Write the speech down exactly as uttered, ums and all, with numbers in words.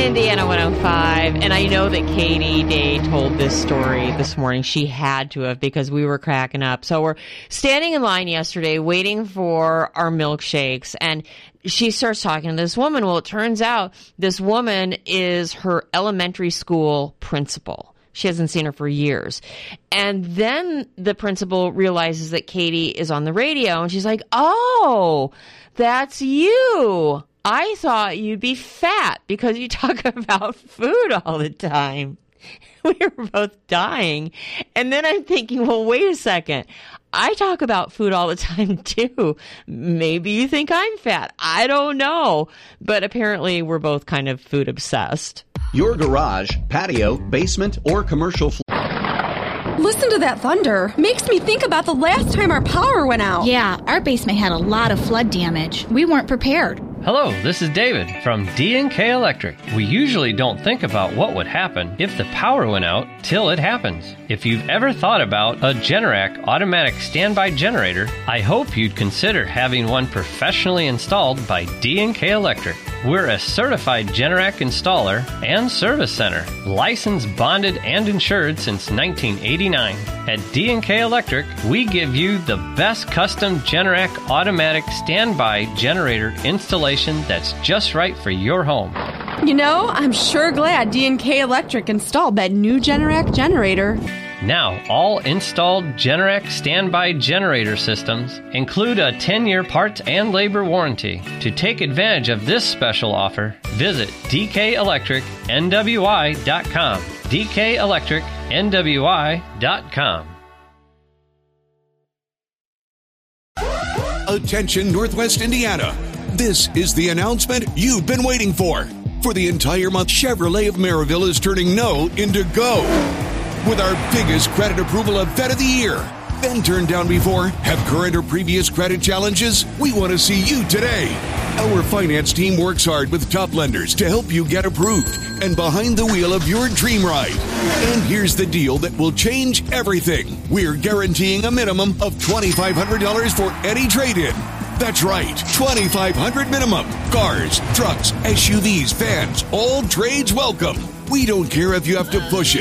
Indiana one oh five, and I know that Katie Day told this story this morning. She had to have, because we were cracking up. So we're standing in line yesterday waiting for our milkshakes, and she starts talking to this woman. Well, it turns out this woman is her elementary school principal. She hasn't seen her for years. And then the principal realizes that Katie is on the radio, and she's like, oh, that's you. I thought you'd be fat because you talk about food all the time. We were both dying. And then I'm thinking, well, wait a second. I talk about food all the time, too. Maybe you think I'm fat. I don't know. But apparently we're both kind of food obsessed. Your garage, patio, basement, or commercial floor. Listen to that thunder. Makes me think about the last time our power went out. Yeah, our basement had a lot of flood damage. We weren't prepared. Hello, this is David from D and K Electric. We usually don't think about what would happen if the power went out till it happens. If you've ever thought about a Generac automatic standby generator, I hope you'd consider having one professionally installed by D and K Electric. We're a certified Generac installer and service center, licensed, bonded, and insured since nineteen eighty-nine. At D and K Electric, we give you the best custom Generac automatic standby generator installation that's just right for your home. You know, I'm sure glad D and K Electric installed that new Generac generator. Now, all installed Generac standby generator systems include a ten-year parts and labor warranty. To take advantage of this special offer, visit d k electric n w i dot com. d k electric n w i dot com. Attention, Northwest Indiana. This is the announcement you've been waiting for. For the entire month, Chevrolet of Maryville is turning no into go. With our biggest credit approval of Vet of the Year. Been turned down before? Have current or previous credit challenges? We want to see you today. Our finance team works hard with top lenders to help you get approved and behind the wheel of your dream ride. And here's the deal that will change everything. We're guaranteeing a minimum of twenty-five hundred dollars for any trade-in. That's right, twenty-five hundred dollars minimum. Cars, trucks, S U Vs, vans, all trades welcome. We don't care if you have to push it